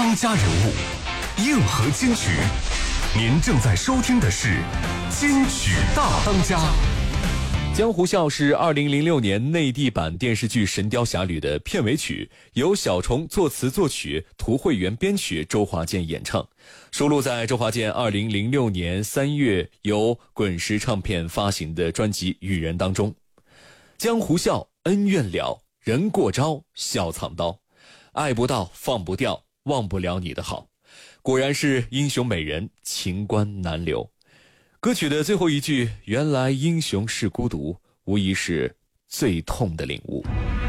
当家人物，硬核金曲。您正在收听的是金曲大当家。 江湖笑是2006年内地版电视剧《神雕侠侣》的片尾曲，由小虫作词作曲，涂慧源编曲，周华健演唱，收录在周华健2006年3月由滚石唱片发行的专辑《雨人》当中。江湖笑，恩怨了，人过招，笑藏刀，爱不到，放不掉，忘不了你的好，果然是英雄美人，情关难留。歌曲的最后一句，原来英雄是孤独，无疑是最痛的领悟。